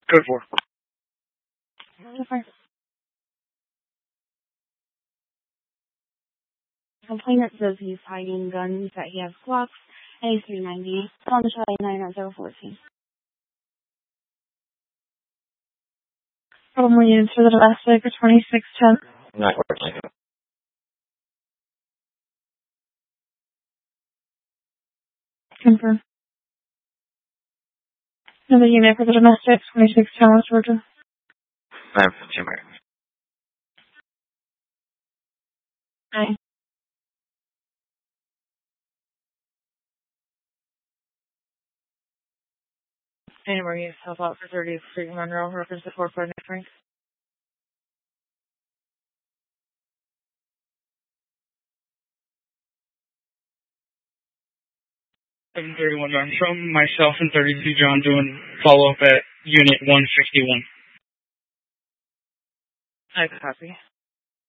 Code 4. Complainant says he's hiding guns, that he has Glocks, and he's 390. On the Charlie 99014. Probably answer the domestic for 2610. Not working. Confirm. Another unit for the domestic, 2610 West Georgia. 915 American. Hi. Anywhere you help out for 30th Street in Monroe, reference to 4 Frank. 731 John. From myself and 32 John doing follow-up at Unit 161. I copy.